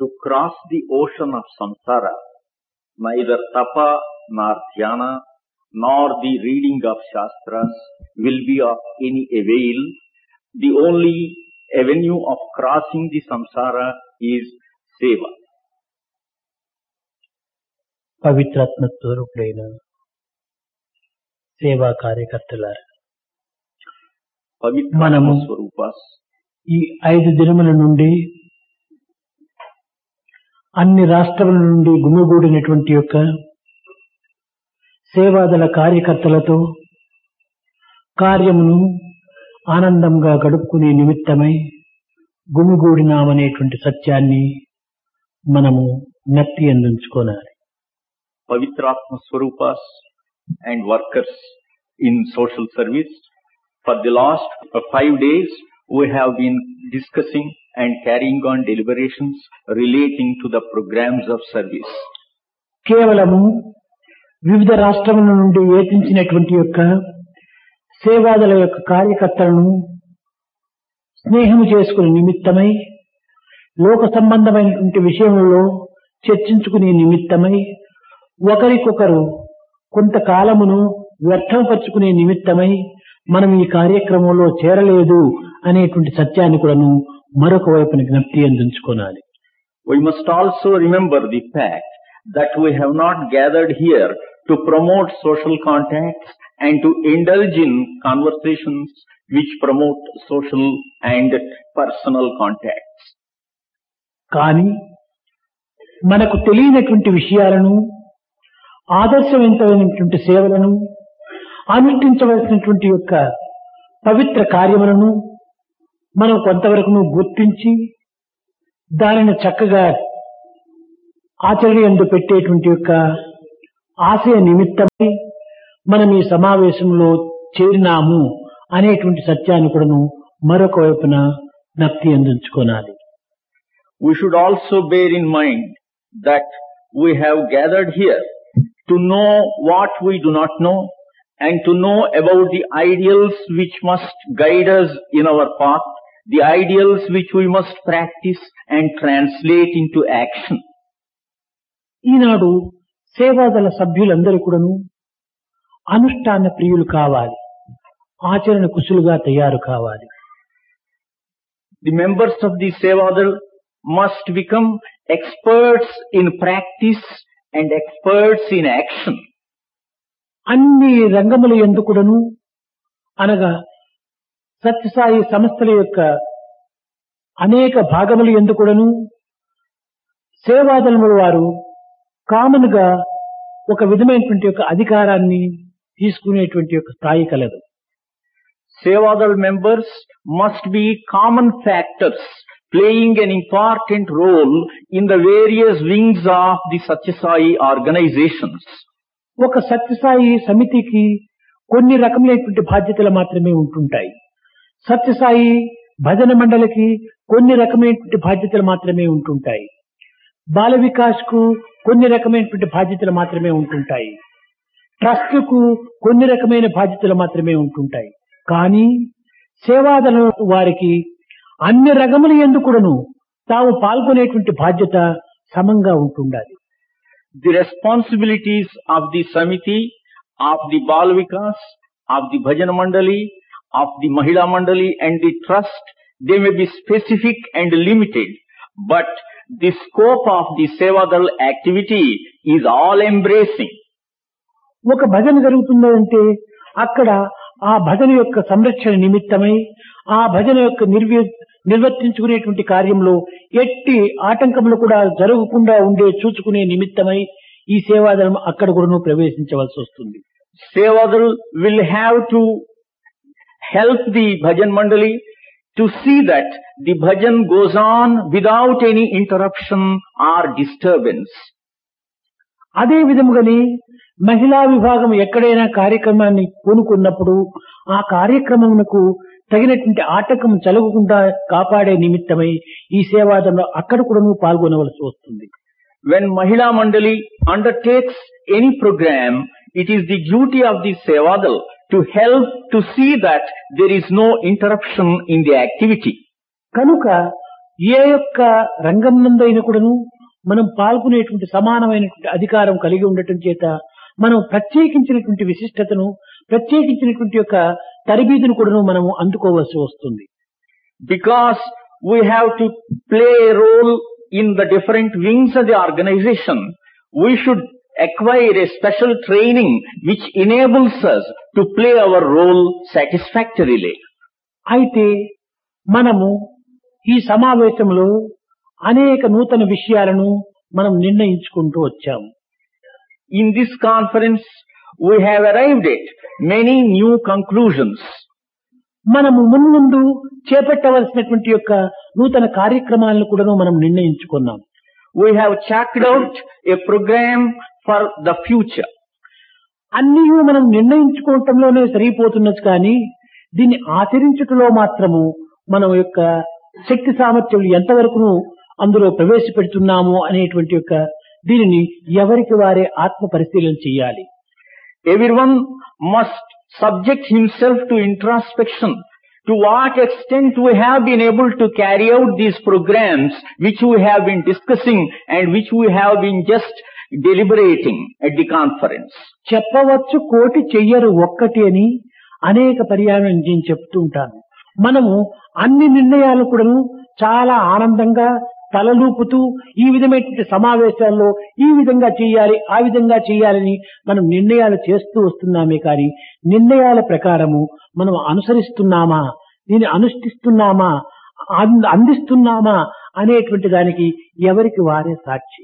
to cross the ocean of samsara, neither tapa nor dhyana nor the reading of shastras will be of any avail. The only avenue of crossing the samsara is seva. పవిత్రాత్మ స్వరూపుడైన సేవా కార్యకర్తలారా, మనము Pavitra Swarupas, ఈ 5 దినముల నుండి అన్ని రాష్ట్రముల నుండి గుమిగూడినటువంటి యొక్క సేవాదళ కార్యకర్తలతో కార్యమును ఆనందంగా గడుపుకునే నిమిత్తమై గుమిగూడినామనేటువంటి సత్యాన్ని మనము జ్ఞప్తి అందించుకోవాలి. Pavitratma Swarupas and workers in social service, for the last 5 days we have been discussing and carrying on deliberations relating to the programs of service. కేవలము వివిధ రాష్ట్రముల నుండి ఏతించినటువంటి యొక్క సేవాదళ యొక్క కార్యకర్తలను స్నేహము చేసుకునే నిమిత్తమై, లోక సంబంధమైనటువంటి విషయంలో చర్చించుకునే నిమిత్తమై, ఒకరికొకరు కొంతకాలమును వ్యర్థపరుచుకునే నిమిత్తమై మనం ఈ కార్యక్రమంలో చేరలేదు అనేటువంటి సత్యాన్ని కూడాను మరొక వైపున జ్ఞప్తి అందించుకోవాలి. We must also remember the fact that we have not gathered here to promote social contacts and to indulge in conversations which promote social and personal contacts. కానీ మనకు తెలియనటువంటి విషయాలను, ఆదర్శవంతమైనటువంటి సేవలను, అనుష్ఠించవలసినటువంటి యొక్క పవిత్ర కార్యములను మనం కొంతవరకు గుర్తించి దానిని చక్కగా ఆచరణయందు పెట్టేటువంటి యొక్క ఆశయ నిమిత్తమై మనం ఈ సమావేశంలో చేరినాము అనేటువంటి సత్యాన్ని కూడాను మరొక వైపున జ్ఞప్తి అందించుకోవాలి. We should also bear in mind that we have gathered here to know what we do not know and to know about the ideals which must guide us in our path, the ideals which we must practice and translate into action. ఈనాడు సేవాదళ సభ్యులందరూ కూడాను అనుష్ఠాన ప్రియులు కావాలి, ఆచరణ కుశలుగా తయారు కావాలి. The members of the Sevadal must become experts in practice and experts in action. అన్ని రంగముల యందు కూడాను, అనగా సత్యసాయి సంస్థల యొక్క అనేక భాగముల యందు కూడాను సేవాదళముల వారు కామన్ గా ఒక విధమైనటువంటి యొక్క అధికారాన్ని తీసుకునేటువంటి యొక్క స్థాయి కలదు. Sevadal members must be common factors playing an important role in the various wings of the Satyasai organizations. ఒక సత్యసాయి సమితికి కొన్ని రకములైనటువంటి బాధ్యతలు మాత్రమే ఉంటుంటాయి. సత్యసాయి భజన మండలికి కొన్ని రకమైనటువంటి బాధ్యతలు మాత్రమే ఉంటుంటాయి. బాల వికాస్ కు కొన్ని రకమైనటువంటి బాధ్యతలు మాత్రమే ఉంటుంటాయి. ట్రస్ట్ కు కొన్ని రకమైన బాధ్యతలు మాత్రమే ఉంటుంటాయి. కానీ సేవాదళ వారికి అన్ని రంగముల యందు కూడాను తాము పాల్గొనేటువంటి బాధ్యత సమంగా ఉంటుండాలి. The responsibilities of the Samiti, of the Bal Vikas, of the Bhajan Mandali, of the Mahila Mandali and the Trust, they may be specific and limited, but the scope of the Sevadal activity is all embracing. ఒక భజన జరుగుతుందంటే అక్కడ ఆ భజన యొక్క సంరక్షణ నిమిత్తమై ఆ భజన యొక్క నిర్వర్తించుకునేటువంటి కార్యంలో ఎట్టి ఆటంకములు కూడా జరగకుండా ఉండే చూసుకునే నిమిత్తమై ఈ సేవాదళం అక్కడ కూడా ప్రవేశించవలసి వస్తుంది. Sevadal will have to help the Bhajan Mandali to see that the bhajan goes on without any interruption or disturbance. అదే విధముగానే మహిళా విభాగం ఎక్కడైనా కార్యక్రమాన్ని పూనుకున్నప్పుడు ఆ కార్యక్రమమునకు తగినటువంటి ఆటంకం జరగకుండా కాపాడే నిమిత్తమై ఈ సేవాదళంలో అక్కడ కూడా పాల్గొనవలసి వస్తుంది. When Mahila Mandali undertakes any program, it is the duty of the Sevadal to help to see that there is no interruption in the activity. కనుక ఏ యొక్క రంగం నందైనా కూడాను మనం పాల్గొనేటువంటి సమానమైనటువంటి అధికారం కలిగి ఉండటం చేత మనం ప్రత్యేకించినటువంటి విశిష్టతను, ప్రత్యేకించినటువంటి యొక్క తరబీదును కూడాను మనము అందుకోవాల్సి వస్తుంది. Because we have to play a role in the different wings of the organization, we should acquire a special training which enables us to play our role satisfactorily. అయితే మనము ఈ సమావేశంలో అనేక నూతన విషయాలను మనం నిర్ణయించుకుంటూ వచ్చాము. In this conference, we have arrived at many new conclusions. మనము మున్ముందు చేపట్టవలసినటువంటి యొక్క నూతన కార్యక్రమాలను కూడా మనం నిర్ణయించుకున్నాం. We have chalked out a program for the future. అన్నీ మనం నిర్ణయించుకోవటంలోనే సరిపోతున్నది కానీ దీన్ని ఆచరించుటలో మాత్రము మనం యొక్క శక్తి సామర్థ్యం ఎంతవరకు అందులో ప్రవేశపెడుతున్నాము అనేటువంటి యొక్క దీనిని ఎవరికి వారే ఆత్మ పరిశీలన చేయాలి. Everyone must subject himself to introspection. To what extent we have been able to carry out these programs which we have been discussing and which we have been just deliberating at the conference. చెప్పవచ్చు కోటి చెయ్యరు ఒక్కటి అని అనేక పర్యాయం నేను చెప్తూ ఉంటాను. మనము అన్ని నిర్ణయాలు కూడాను చాలా ఆనందంగా తలలూపుతూ ఈ విధమైనటువంటి సమావేశాల్లో ఈ విధంగా చేయాలి, ఆ విధంగా చేయాలని మనం నిర్ణయాలు చేస్తూ వస్తున్నామే కానీ నిర్ణయాల ప్రకారము మనం అనుసరిస్తున్నామా, దీన్ని అనుష్ఠిస్తున్నామా, అందిస్తున్నామా అనేటువంటి దానికి ఎవరికి వారే సాక్షి.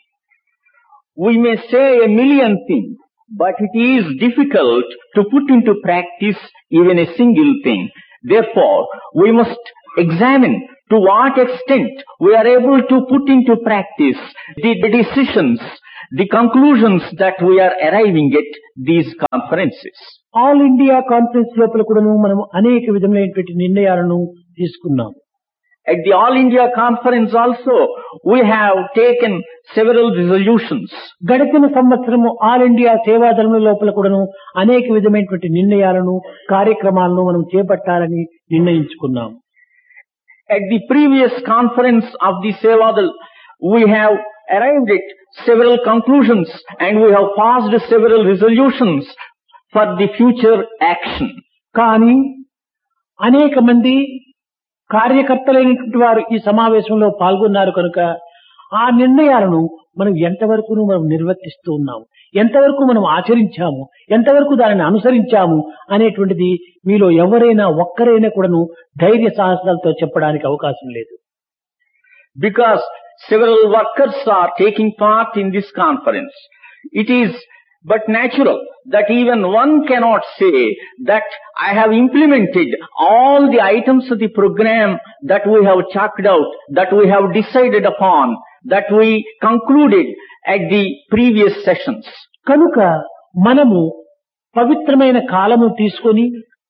We may say a million things, but it is difficult to put into practice even a single thing. Therefore, we must examine to what extent we are able to put into practice the decisions, the conclusions that we are arriving at these conferences. All India conference లోపల కూడాను మనం అనేక విధమైనటువంటి నిర్ణయాలను తీసుకున్నాం. At the All India Conference also, we have taken several resolutions. గడిచిన సంవత్సరము all India సేవాదళం లోపల కూడాను అనేక విధమైనటువంటి నిర్ణయాలను, కార్యక్రమాలను మనం చేపట్టాలని నిర్ణయించుకున్నాం. At the previous conference of the Sevadal, we have arrived at several conclusions and we have passed several resolutions for the future action. కానీ అనేక మంది కార్యకర్తలైనటువంటి వారు ఈ సమావేశంలో పాల్గొన్నారు కనుక ఆ నిర్ణయాలను మనం ఎంతవరకు మనం నిర్వర్తిస్తూ ఉన్నాము, ఎంతవరకు మనం ఆచరించాము, ఎంతవరకు దానిని అనుసరించాము అనేటువంటిది మీలో ఎవరైనా ఒక్కరైనా కూడాను ధైర్య సాహసాలతో చెప్పడానికి అవకాశం లేదు. Because several workers are taking part in this conference, it is but natural that even one cannot say that I have implemented all the items of the program that we have chalked out, that we have decided upon, that we concluded at the previous sessions. కనుక మనము పవిత్రమైన కాలము తీసుకొని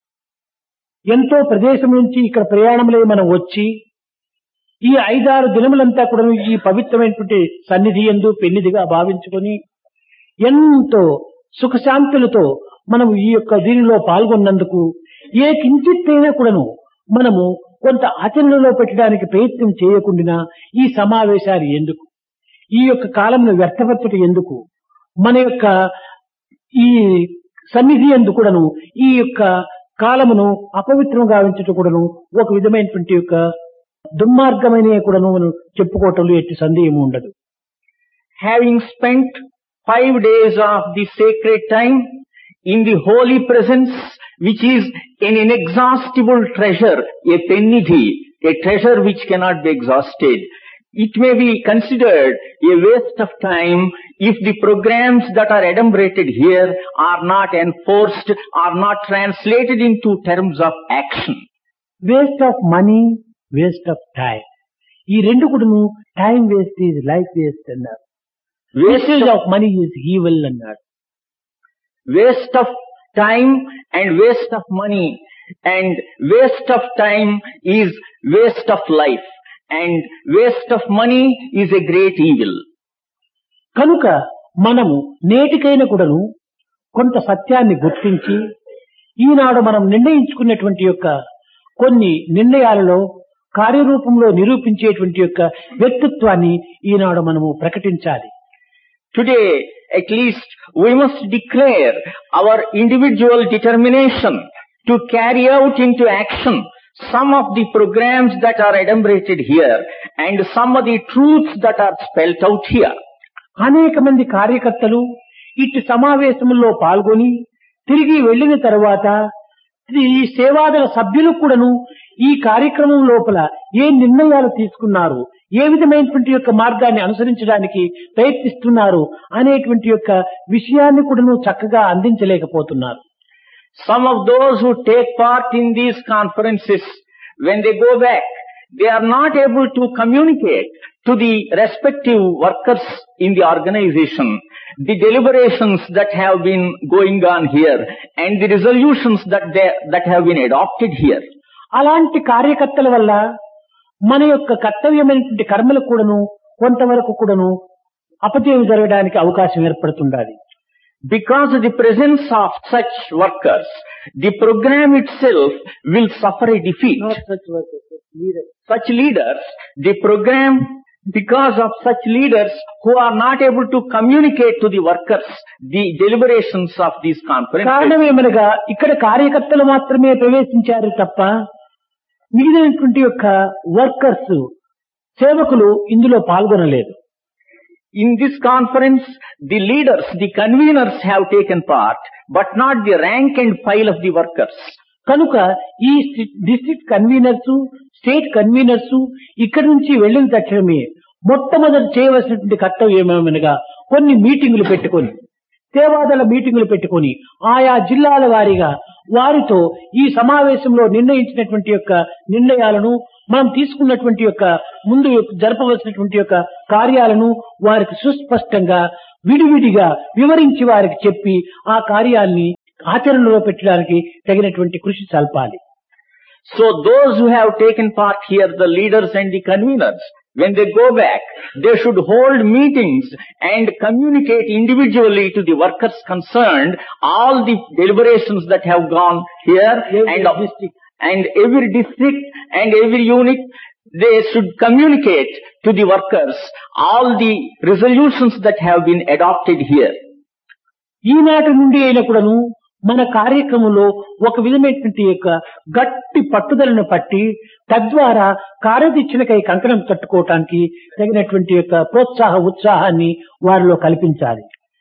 ఎంతో ప్రదేశం నుంచి ఇక్కడ ప్రయాణంలో మనం వచ్చి ఈ 5-6 దినములంతా కూడా ఈ పవిత్రమైనటువంటి సన్నిధి యందు పెన్నిదిగా భావించుకొని ఎంతో సుఖశాంతులతో మనము ఈ యొక్క దీనిలో పాల్గొన్నందుకు ఏ కించిత్తైనా కూడాను మనము కొంత ఆచరణలో పెట్టడానికి ప్రయత్నం చేయకుండా ఈ సమావేశాలు ఎందుకు, ఈ యొక్క కాలంలో వ్యర్థపరచడం ఎందుకు, మన యొక్క ఈ సన్నిధి యందు కూడాను ఈ యొక్క కాలమును అపవిత్రంగా గావించటం కూడాను ఒక విధమైనటువంటి యొక్క దుర్మార్గమైన కూడాను మనం చెప్పుకోవటంలో ఎట్టి సందేహం ఉండదు. Having spent 5 days of the sacred time in the holy presence, which is an inexhaustible treasure, a pennidhi, a treasure which cannot be exhausted, it may be considered a waste of time if the programs that are adumbrated here are not enforced, are not translated into terms of action. Waste of money, waste of time. ఈ రెండు కూడాను time waste is life waste అన్నారు. Wastage of money is evil అన్నాడు. Waste of time and waste of money, and waste of time is waste of life, and waste of money is a great evil. కనుక మనము నేటికైనా కూడాను కొంత సత్యాన్ని గుర్తించి ఈనాడు మనం నిర్ణయించుకున్నటువంటి యొక్క కొన్ని నిర్ణయాలలో కార్యరూపంలో నిరూపించేటువంటి యొక్క వ్యక్తిత్వాన్ని ఈనాడు మనము ప్రకటించాలి. Today, at least, we must declare our individual determination to carry out into action some of the programs that are enumerated here and some of the truths that are spelt out here. అనేక మంది కార్యకర్తలు ఇటు సమావేశంలో పాల్గొని తిరిగి వెళ్లిన తర్వాత ఈ సేవాదళ సభ్యులు కూడాను ఈ కార్యక్రమం లోపల ఏ నిర్ణయాలు తీసుకున్నారు, ఏ విధమైనటువంటి యొక్క మార్గాన్ని అనుసరించడానికి ప్రయత్నిస్తున్నారు అనేటువంటి యొక్క విషయాన్ని కూడాను చక్కగా అందించలేకపోతున్నారు. Some of those who take part in these conferences, when they go back, they are not able to communicate to the respective workers in the organization the deliberations that have been going on here and the resolutions that have been adopted here. అలాంటి కార్యకర్తల వల్ల మన యొక్క కర్తవ్యమైనటువంటి కర్మలు కూడాను కొంతవరకు కూడాను అపజయం జరగడానికి అవకాశం ఏర్పడుతుండాలి. Because of the presence of such workers, the program itself will suffer a defeat. Not such workers, leaders. Such leaders, the program, because of such leaders who are not able to communicate to the workers the deliberations of these conferences. కారణం ఏమనగా ఇక్కడ కార్యకర్తలు మాత్రమే ప్రవేశించారు తప్ప మిగిలినటువంటి యొక్క workers, సేవకులు ఇందులో పాల్గొనలేదు. In this conference, the leaders, the conveners have taken part, but not the rank and file of the workers. కనుక ఈ డిస్ట్రిక్ట్ కన్వీనర్స్, స్టేట్ కన్వీనర్స్ ఇక్కడి నుంచి వెళ్లిన తక్షణమే మొట్టమొదటి చేయవలసినటువంటి కర్తవ్యం ఏమనగా కొన్ని మీటింగులు పెట్టుకొని, సేవాదళ మీటింగులు పెట్టుకొని ఆయా జిల్లాల వారీగా వారితో ఈ సమావేశంలో నిర్ణయించినటువంటి యొక్క నిర్ణయాలను, మనం తీసుకున్నటువంటి యొక్క ముందు జరపవలసినటువంటి యొక్క కార్యాలను వారికి సుస్పష్టంగా విడివిడిగా వివరించి వారికి చెప్పి ఆ కార్యాల్ని ఆచరణలో పెట్టడానికి తగినటువంటి కృషి సల్పాలి. So those who have taken part here, the leaders and the conveners, when they go back, they should hold meetings and communicate individually to the workers concerned all the deliberations that have gone here and every district and every unit. They should communicate to the workers all the resolutions that have been adopted here. ఈనాటి నుండి అయినప్పుడను మన కార్యక్రమంలో ఒక విధమైనటువంటి యొక్క గట్టి పట్టుదలను పట్టి తద్వారా కార్యదీక్షణకై కంకణం కట్టుకోవటానికి తగినటువంటి యొక్క ఉత్సాహాన్ని వారిలో కల్పించాలి.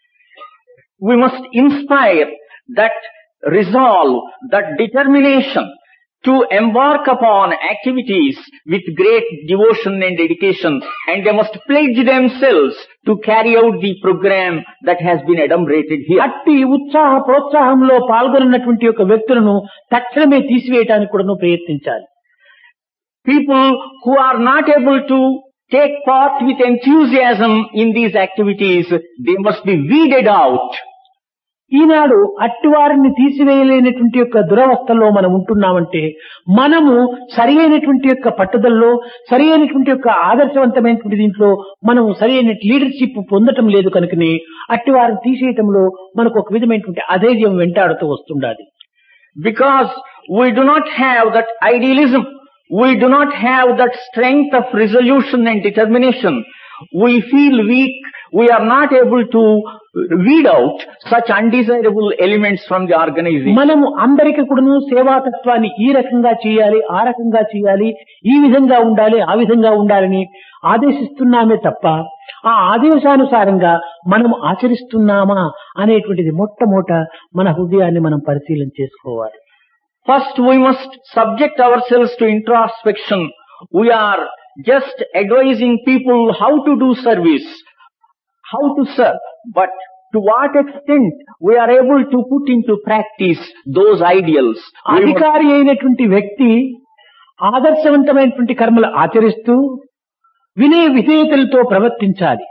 We must inspire that resolve, that determination to embark upon activities with great devotion and dedication, and they must pledge themselves to carry out the program that has been enumerated here. అట్టి ప్రోత్సాహంలో పాల్గొన్నటువంటి యొక్క వ్యక్తులను తక్షణమే తీసివేయడానికి కూడా ప్రయత్నించాలి. People who are not able to take part with enthusiasm in these activities, they must be weeded out. ఈనాడు అట్టి వారిని తీసివేయలేనటువంటి యొక్క దురవస్థలో మనం ఉంటున్నామంటే మనము సరి అయినటువంటి యొక్క పట్టుదలలో, సరి అయినటువంటి యొక్క ఆదర్శవంతమైనటువంటి దీంట్లో మనము సరి అయిన లీడర్షిప్ పొందటం లేదు. కనుకనే అట్టి వారిని తీసేయటంలో మనకు ఒక విధమైనటువంటి అధైర్యం వెంటాడుతూ వస్తుండాలి. Because we do not have that idealism, we do not have that strength of resolution and determination, we feel weak, we are not able to weed out such undesirable elements from the organization. మనము అందరికీ కూడాను సేవాతత్వాన్ని ఈ రకంగా చేయాలి, ఆ రకంగా చేయాలి, ఈ విధంగా ఉండాలి, ఆ విధంగా ఉండాలని ఆదేశిస్తున్నామే తప్ప ఆ ఆదేశానుసారంగా మనం ఆచరిస్తున్నామా అనేటువంటిది మొట్టమొదట మన హృదయాన్ని మనం పరిశీలన చేసుకోవాలి. First we must subject ourselves to introspection. We are just advising people how to do service, how to serve, but to what extent we are able to put into practice those ideals. అధికారి అయినటువంటి వ్యక్తి ఆదర్శవంతమైనటువంటి కర్మలు ఆచరిస్తూ వినయ విధేయతలతో ప్రవర్తించాలి.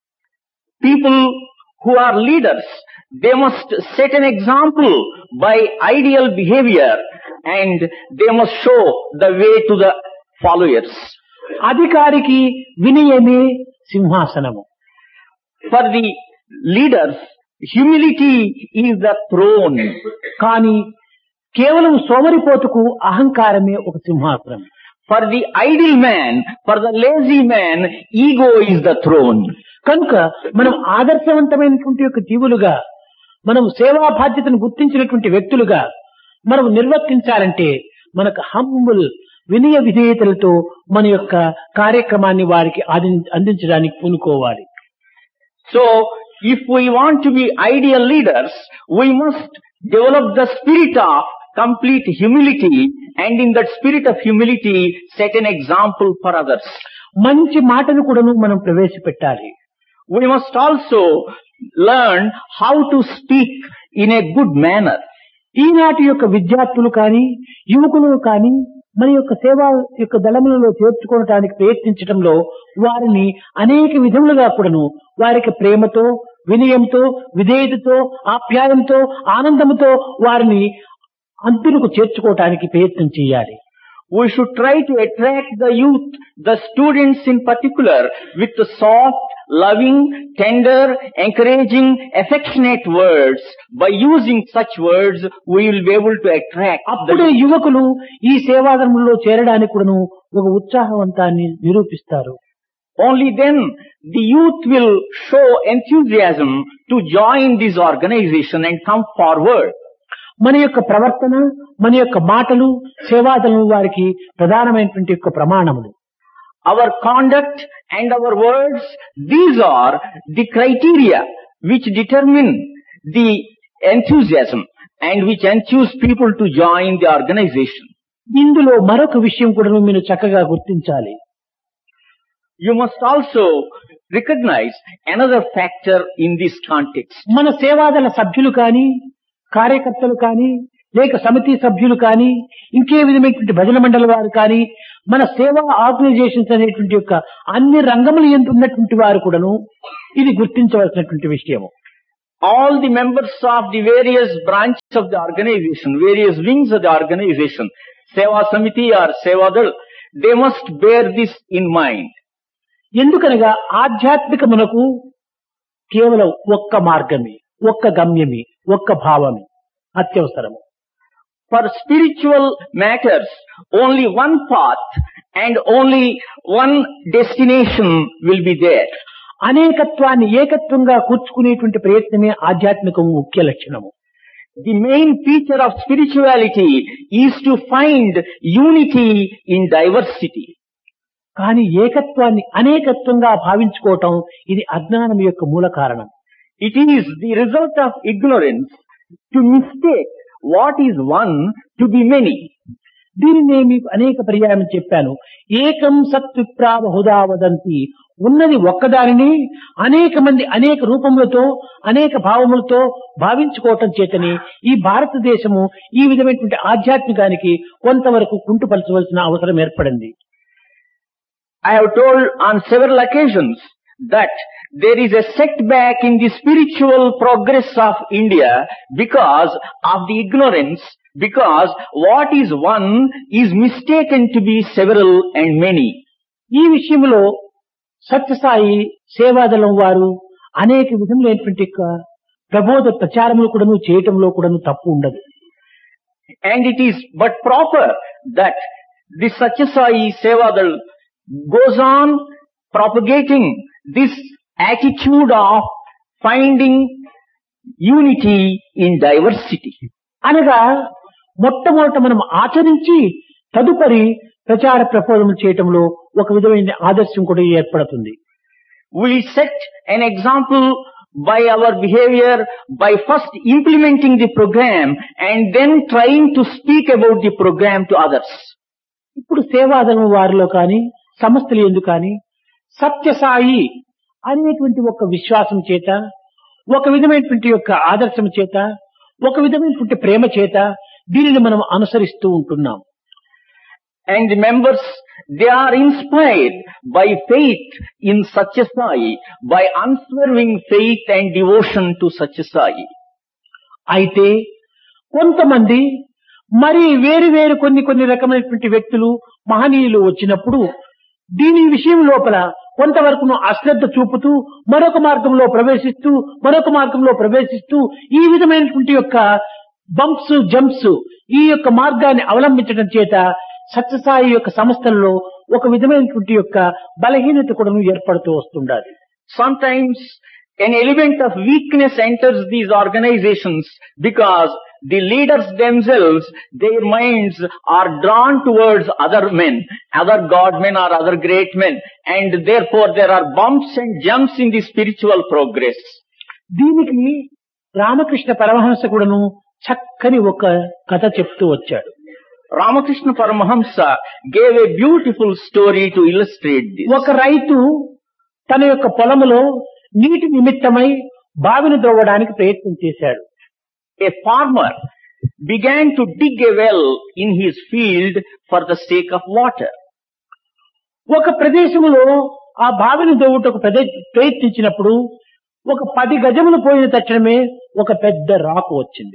People who are leaders, they must set an example by ideal behavior and they must show the way to the followers. అధికారికి వినయమే సింహాసనము. For the leaders, humility is the throne. కానీ కేవలం సోమరిపోతుకు అహంకారమే ఒక సింహాసనం. For the idle man, for the lazy man, ego is the throne. కనుక మనం ఆదర్శవంతమైనటువంటి యొక్క జీవులుగా, మనం సేవా బాధ్యతను గుర్తించినటువంటి వ్యక్తులుగా మనం నిర్వర్తించాలంటే మనకు హంబుల్ వినయ విధేయతలతో మన యొక్క కార్యక్రమాన్ని వారికి అందించడానికి పూనుకోవాలి. So, if we want to be ideal leaders, we must develop the spirit of complete humility, and in that spirit of humility set an example for others. మంచి మాటను కూడాను మనం ప్రవేశపెట్టాలి. We must also learn how to speak in a good manner. ఈనాటి యొక్క విద్యార్థులు కానీ యువకులు కానీ మన యొక్క సేవా యొక్క దళములలో చేర్చుకోవడానికి ప్రయత్నించడంలో వారిని అనేక విధములుగా కూడాను వారికి ప్రేమతో, వినయంతో, విధేయతతో, ఆప్యాయంతో, ఆనందంతో వారిని అంతులకు చేర్చుకోవటానికి ప్రయత్నం చేయాలి. We should try to attract the youth, the students in particular, with the soft, loving, tender, encouraging, affectionate words. By using such words, we will be able to attract అప్పుడే యువకులు ఈ సేవాధర్మంలో చేరడానికి కూడాను ఒక ఉత్సాహవంతాన్ని నిరూపిస్తారు. Only then the youth will show enthusiasm to join this organization and come forward. మన యొక్క ప్రవర్తన, మన యొక్క మాటలు సేవాదళం వారికి ప్రధానమైనటువంటి యొక్క ప్రమాణములు. Our conduct and our words, these are the criteria which determine the enthusiasm and which enthuse people to join the organization. ఇందులో మరొక విషయం కూడా మీరు చక్కగా గుర్తించాలి. You must also recognize another factor in this context. మన సేవాదళ సభ్యులు కానీ, కార్యకర్తలు కానీ, లేక సమితి సభ్యులు కానీ, ఇంకే విధమైనటువంటి భజన మండలి వారు కానీ, మన సేవా ఆర్గనైజేషన్స్ అనేటువంటి యొక్క అన్ని రంగములు యందు ఉన్నటువంటి వారు కూడాను ఇది గుర్తించవలసినటువంటి విషయము. All the members of the various branches of the organization, various wings of the organization, Seva Samiti or Sevadal, they must bear this in mind. ఎందుకనగా ఆధ్యాత్మికమునకు కేవలం ఒక్క మార్గమే, ఒక్క గమ్యమే, ఒక్క భావమే అత్యవసరము. For spiritual matters, only one path and only one destination will be there. అనేకత్వాన్ని ఏకత్వంగా కూర్చుకునేటువంటి ప్రయత్నమే ఆధ్యాత్మికము ముఖ్య లక్షణము. The main feature of spirituality is to find unity in diversity. కానీ ఏకత్వాన్ని అనేకత్వంగా భావించుకోవటం ఇది అజ్ఞానం యొక్క మూల కారణం. It is the result of ignorance to mistake what is one to be many. దీనినే మీకు అనేక పర్యాయం చెప్పాను. ఏకం సత్ విప్రా బహుదా వదంతి. ఉన్నది ఒక్కదానిని అనేక మంది అనేక రూపములతో, అనేక భావములతో భావించుకోవటం చేతనే ఈ భారతదేశము ఈ విధమైనటువంటి ఆధ్యాత్మికానికి కొంతవరకు కుంటుపరచవలసిన అవసరం ఏర్పడింది. I have told on several occasions that there is a setback in the spiritual progress of India because of the ignorance, because what is one is mistaken to be several and many. ఈ విషయంలో సత్యసాయి సేవాదళం వారు అనేక విధములైనటువంటి ప్రబోధ ప్రచారములు కూడాను చేయటంలో కూడాను తప్పు ఉండదు. And it is but proper that the Satyasai Sevadal goes on propagating this attitude of finding unity in diversity. అనగా మొట్టమొదట మనం ఆచరించి తదుపరి ప్రచార ప్రబోధములు చేయటంలో ఒక విధమైన ఆదర్శం కూడా ఏర్పడుతుంది. We set an example by our behavior, by first implementing the program and then trying to speak about the program to others. ఇప్పుడు సేవాదళం వారిలో కానీ సంస్థలు ఎందుకు కానీ సత్యసాయి అనేటువంటి ఒక విశ్వాసం చేత, ఒక విధమైనటువంటి యొక్క ఆదర్శం చేత, ఒక విధమైనటువంటి ప్రేమ చేత దీనిని మనం అనుసరిస్తూ ఉంటున్నాం. And the members, they are inspired by faith in Satyasai, by unswerving faith and devotion to Satyasai. అయితే కొంతమంది మరి వేరు కొన్ని రకమైనటువంటి వ్యక్తులు మహనీయులు వచ్చినప్పుడు దీని విషయం లోపల కొంతవరకు అశ్రద్ధ చూపుతూ మరొక మార్గంలో ప్రవేశిస్తూ ఈ విధమైనటువంటి యొక్క బంప్స్ జంప్స్ ఈ యొక్క మార్గాన్ని అవలంబించడం చేత సత్యసాయి యొక్క సంస్థల్లో ఒక విధమైనటువంటి యొక్క బలహీనత కూడా ఏర్పడుతూ వస్తుండాలి. Sometimes an element of weakness enters these organizations because the leaders themselves, their minds are drawn towards other men, other god men or other great men, and therefore there are bumps and jumps in the spiritual progress. దీనికి రామకృష్ణ పరమహంస కూడాను చక్కని ఒక కథ చెప్తూ వచ్చాడు. Ramakrishna Paramahamsa gave a beautiful story to illustrate this. ఒక రైతు తన యొక్క పొలములో నీటి నిమిత్తమై బావిని త్రవ్వడానికి ప్రయత్నం చేశాడు. A farmer began to dig a well in his field for the sake of water. ఒక ప్రదేశంలో ఆ బావిని త్రవ్వుటకు ప్రయత్నించినప్పుడు ఒక 10 గజములు పోయిన తక్షణమే ఒక పెద్ద రాకు వచ్చింది.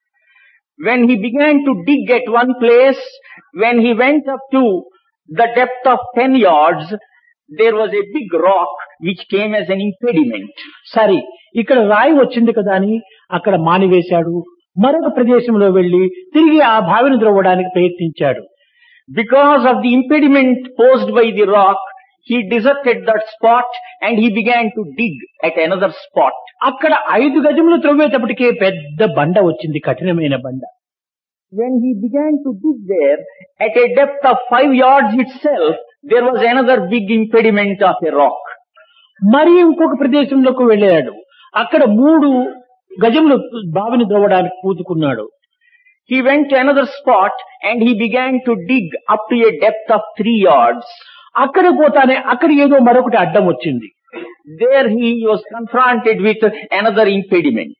When he began to dig at one place, when he went up to the depth of 10 yards, there was a big rock which came as an impediment. సరే, ఇక్కడ రాయి వచ్చింది కదా అని అక్కడ మానివేశాడు. మరొక ప్రదేశంలో వెళ్లి తిరిగి ఆ బావిని త్రవ్వడానికి ప్రయత్నించాడు. Because of the impediment posed by the rock, he deserted that spot and he began to dig at another spot. అక్కడ 5 గజములు త్రవ్వేటప్పటికే పెద్ద బండ వచ్చింది, కఠినమైన బండ. When he began to dig there, at a depth of 5 yards itself, there was another big impediment of a rock. మరి ఇంకొక ప్రదేశంలోకి వెళ్ళాడు. అక్కడ 3 గజములు బావిని త్రవ్వడానికి పూనుకున్నాడు. He went to another spot and he began to dig up to a depth of 3 yards. అక్కడ పోతానే అక్కడ ఏదో మరొకటి అడ్డం వచ్చింది. There he was confronted with another impediment.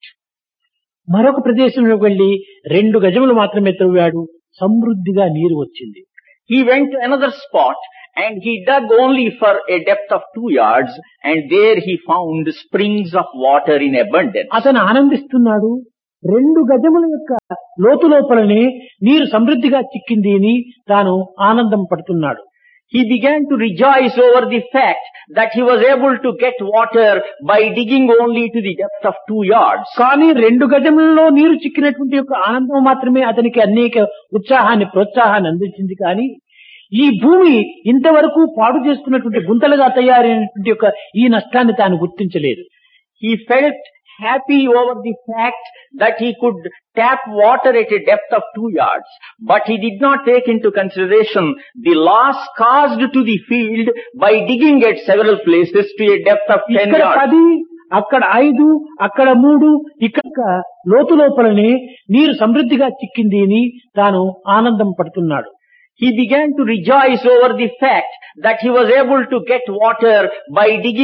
మరొక ప్రదేశంలోకి వెళ్లి 2 గజములు మాత్రమే త్రవ్వాడు. సమృద్ధిగా నీరు వచ్చింది. He went to another spot and he dug only for a depth of 2 yards and there he found springs of water in abundance. అతను ఆనందిస్తున్నాడు. 2 గజముల యొక్క లోతు లోపలనే నీరు సమృద్ధిగా చిక్కింది అని తాను ఆనందం పడుతున్నాడు. He began to rejoice over the fact that he was able to get water by digging only to the depth of 2 yards. కానీ 2 గజములలో నీరు చిక్కినటువంటి యొక్క ఆనందం మాత్రమే అతనికి అనేక ఉత్సాహాన్ని ప్రోత్సాహాన్ని అందించింది. కానీ ఈ భూమి ఇంతవరకు పాడు చేసుకున్నటువంటి గుంతలుగా తయారైనటువంటి యొక్క ఈ నష్టాన్ని తాను గుర్తించలేదు. He felt happy over the fact that he could tap water at a depth of 2 yards, but he did not take into consideration the loss caused to the field by digging at several places to a depth of 10 ఇక్కడ yards. 10, అక్కడ 5, అక్కడ 3, ఇక్కడ లోతు లోపలనే నీరు సమృద్ధిగా చిక్కింది అని తాను ఆనందం పడుతున్నాడు. He began to rejoice over the fact that he was able to get water by digging